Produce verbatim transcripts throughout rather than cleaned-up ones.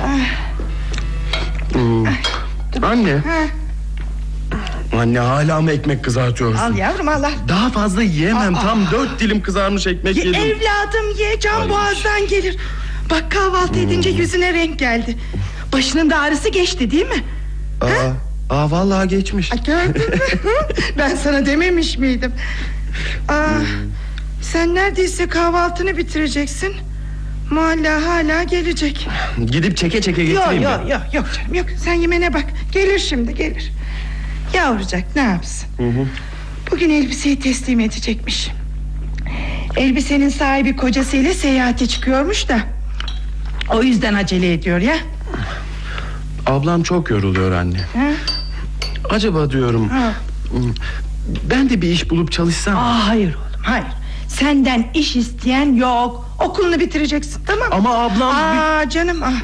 Hmm. Anne. Ha. Anne, hala mı ekmek kızartıyorsun? Al yavrum, al. Daha fazla yiyemem. Aa. Tam dört dilim kızarmış ekmek Ye, yedim. evladım ye, can Ay. boğazdan gelir. Bak, kahvaltı edince yüzüne renk geldi. Başının da ağrısı geçti değil mi? Aa, aa vallahi geçmiş. Ay, gördün mü? Ben sana dememiş miydim? Aa, sen neredeyse kahvaltını bitireceksin. Muhalla hala gelecek. Gidip çeke çeke Yok getireyim yok ben. yok yok canım, yok. Sen yemene bak. Gelir şimdi, gelir. Yavrucak ne yapsın? Hı hı. Bugün elbiseyi teslim edecekmiş. Elbisenin sahibi kocasıyla seyahate çıkıyormuş da, o yüzden acele ediyor ya. Ablam çok yoruluyor anne. Ha? Acaba diyorum, Ha. ben de bir iş bulup çalışsam. Aa, hayır oğlum, hayır. Senden iş isteyen yok. Okulunu bitireceksin, tamam mı? Ama ablam... Aa canım, ah.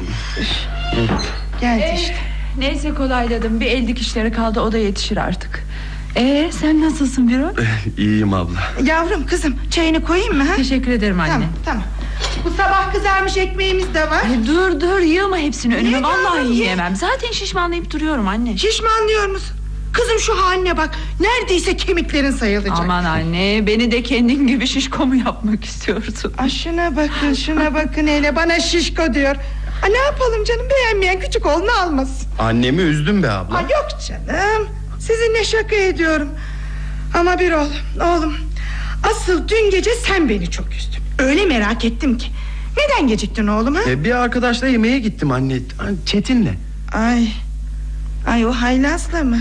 Geldi Ee, işte. Neyse, kolayladım. Bir el dikişleri kaldı, o da yetişir artık. Ee, sen nasılsın Birol? İyiyim abla. Yavrum, kızım, çayını koyayım mı? Ha? Teşekkür ederim anne. Tamam, tamam. Bu sabah kızarmış ekmeğimiz de var. Ay, dur dur, yığma hepsini önüme. Niye Vallahi yavrum, yiyemem. Zaten şişmanlayıp duruyorum anne. Şişmanlıyor musun? Kızım, şu haline bak. Neredeyse kemiklerin sayılacak. Aman anne, beni de kendin gibi şişko mu yapmak istiyorsun? Aa, şuna bakın, şuna bakın hele. Bana şişko diyor. Aa, ne yapalım canım, beğenmeyen küçük oğlunu almasın. Annemi üzdüm be abla. Aa, yok canım, sizinle şaka ediyorum. Ama bir oğlum, oğlum, asıl dün gece sen beni çok üzdün. Öyle merak ettim ki. Neden geciktin oğlum ha? Ee, bir arkadaşla yemeğe gittim anne. Çetin'le. Ay, ay o haylazla mı?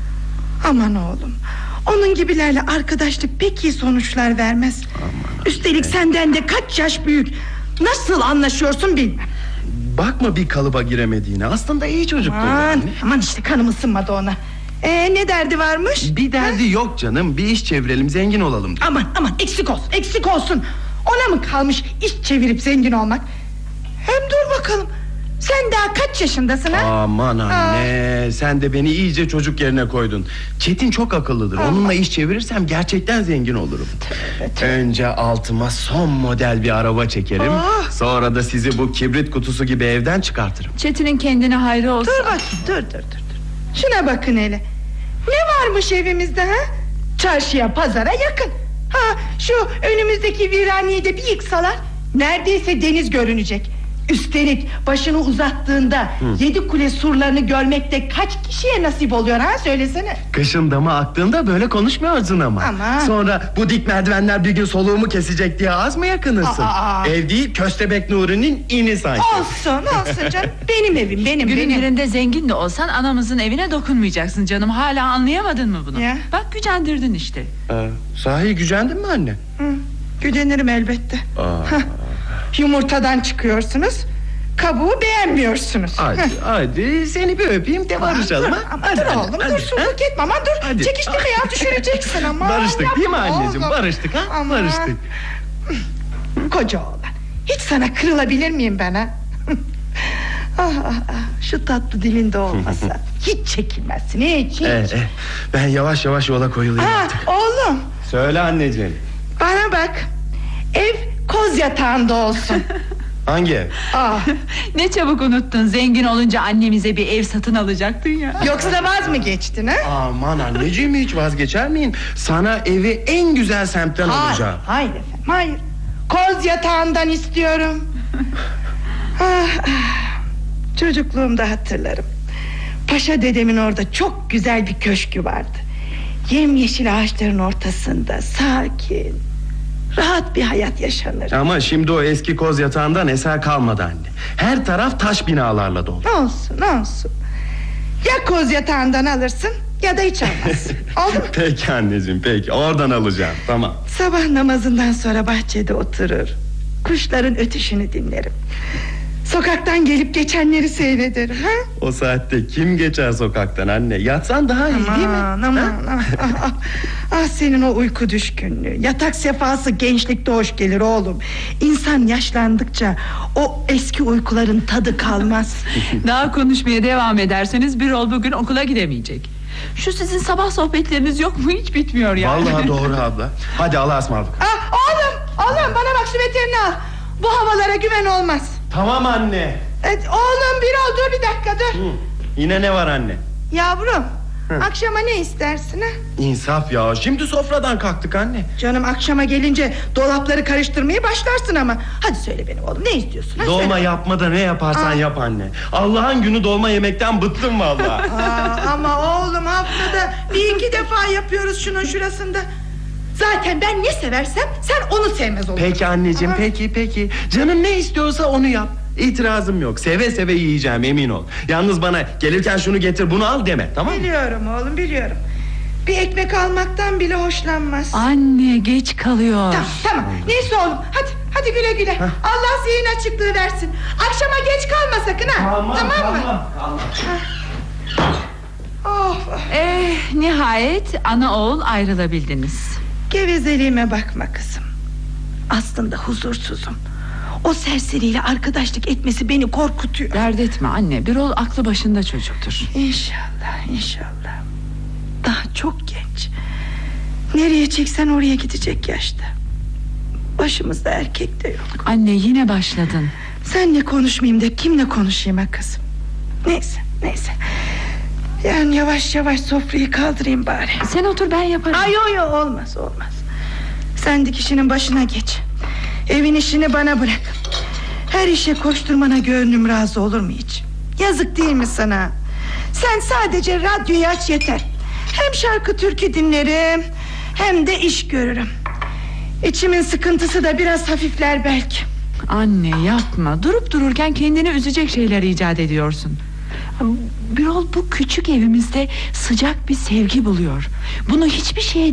Aman oğlum, onun gibilerle arkadaşlık pek iyi sonuçlar vermez. Aman. Üstelik senden de kaç yaş büyük. Nasıl anlaşıyorsun bilmem. Bakma bir kalıba giremediğine. Aslında iyi çocuktur. Aman, anne. aman işte kanım ısınmadı ona. Ee, ne derdi varmış? Bir derdi ha? Yok canım. Bir iş çevirelim, zengin olalım diye. Aman aman, eksik olsun, eksik olsun. Ona mı kalmış iş çevirip zengin olmak? Hem dur bakalım, sen daha kaç yaşındasın ha? Aman anne, Aa. sen de beni iyice çocuk yerine koydun. Çetin çok akıllıdır. Aman. Onunla iş çevirirsem gerçekten zengin olurum. Evet. Önce altıma son model bir araba çekerim. Aa. Sonra da sizi bu kibrit kutusu gibi evden çıkartırım. Çetin'in kendine hayrı olsun. Dur bak, dur dur dur dur. Şuna bakın hele. Ne varmış evimizde ha? Çarşıya, pazara yakın. Ha, şu önümüzdeki viraneyi de bir yıksalar neredeyse deniz görünecek. Üstelik başını uzattığında Hı. yedi kule surlarını görmekte kaç kişiye nasip oluyor ha, söylesene. Kışın damı aktığında böyle konuşmuyorsun ama. Ama sonra bu dik merdivenler bir gün soluğumu kesecek diye az mı yakınırsın? Aa. Ev değil, Köstebek Nuri'nin ini sanki. Olsun olsun canım. Benim evim, benim Günün benim. birinde zengin de olsan anamızın evine dokunmayacaksın canım. Hala anlayamadın mı bunu? Ya. Bak, gücendirdin işte. Ee, sahi gücendin mi anne? Hı, gücenirim elbette. Aa. Yumurtadan çıkıyorsunuz, kabuğu beğenmiyorsunuz. Hadi Heh. hadi seni bir öpeyim de barışalım. Dur, ama dur oğlum, hadi, dur suluk etme, aman dur. Hadi. Çekiştik ya, düşüreceksin ama. Barıştık değil mi anneciğim, oğlum. Barıştık ha, ama. barıştık. Koca oğlan, hiç sana kırılabilir miyim ben ha? ah, ah, ah, şu tatlı dilinde olmasa hiç çekilmezsin, hiç hiç. Ee, e, ben yavaş yavaş yola koyulayım ha, artık. Oğlum, söyle anneciğim. bana bak, ev koz yatağında olsun. Hangi ev? Aa. Ne çabuk unuttun, zengin olunca annemize bir ev satın alacaktın ya. Yoksa vaz mı geçtin ha? Aman anneciğim, hiç vazgeçer miyim? Sana evi en güzel semtten hayır, alacağım. Hayır efendim, hayır. Koz yatağından istiyorum. ah, ah. Çocukluğumda hatırlarım. Paşa dedemin orada çok güzel bir köşkü vardı. Yemyeşil ağaçların ortasında sakin, rahat bir hayat yaşanır. Ama şimdi o eski koz yatağından eser kalmadı anne. Her taraf taş binalarla dolu. Olsun olsun. Ya koz yatağından alırsın ya da hiç almazsın. Oldu mu? Peki anneciğim, peki, oradan alacağım, tamam. Sabah namazından sonra bahçede oturur, kuşların ötüşünü dinlerim. Sokaktan gelip geçenleri seyrederim ha? O saatte kim geçer sokaktan anne? Yatsan daha iyi aman, değil mi? Aman aman ah, ah, ah senin o uyku düşkünlüğü, yatak sefası gençlikte hoş gelir oğlum. İnsan yaşlandıkça o eski uykuların tadı kalmaz. Daha konuşmaya devam ederseniz Birol bugün okula gidemeyecek. Şu sizin sabah sohbetleriniz yok mu, hiç bitmiyor yani. Vallahi doğru abla. Hadi Allah'a ısmarladık. Ah, oğlum oğlum bana bak, süveterini al. Bu havalara güven olmaz. Tamam anne. Evet, oğlum bir oldu, bir dakika dur. Hı. Yine ne var anne? Yavrum, Hı. akşama ne istersin ha? İnsaf ya, şimdi sofradan kalktık anne. Canım, akşama gelince dolapları karıştırmaya başlarsın ama. Hadi söyle benim oğlum, ne istiyorsun ha? Dolma Söyle. yapma da ne yaparsan Aa. yap anne. Allah'ın günü dolma yemekten bıktım vallahi. Aa, ama oğlum, haftada bir iki defa yapıyoruz şunun şurasında. Zaten ben ne seversem sen onu sevmez olursun. Peki anneciğim, Aha. peki peki. Canın ne istiyorsa onu yap. İtirazım yok, seve seve yiyeceğim, emin ol. Yalnız bana gelirken şunu getir bunu al deme, tamam mı? Biliyorum oğlum, biliyorum. Bir ekmek almaktan bile hoşlanmaz. Anne geç kalıyor. Tamam tamam, neyse oğlum, hadi hadi güle güle. Heh. Allah zihin açıklığı versin. Akşama geç kalma sakın ha. Tamam, mı? kalmam. Oh, Eh, nihayet ana oğul ayrılabildiniz. gevezeliğime bakma kızım. Aslında huzursuzum. O serseriyle arkadaşlık etmesi beni korkutuyor. Dert etme anne, bir oğul aklı başında çocuktur. İnşallah, inşallah. Daha çok genç. Nereye çeksen oraya gidecek yaşta. Başımızda erkek de yok. Anne yine başladın. Senle konuşmayayım da kimle konuşayım ha kızım? Neyse, neyse. Yani yavaş yavaş sofrayı kaldırayım bari. Sen otur, ben yaparım. Ay yo yo, olmaz olmaz. Sen dikişinin başına geç. Evin işini bana bırak. Her işe koşturmana gönlüm razı olur mu hiç? Yazık değil mi sana? Sen sadece radyoyu aç yeter. Hem şarkı türkü dinlerim, hem de iş görürüm. İçimin sıkıntısı da biraz hafifler belki. Anne yapma, durup dururken kendini üzecek şeyler icat ediyorsun. Birol bu küçük evimizde sıcak bir sevgi buluyor. Bunu hiçbir şeye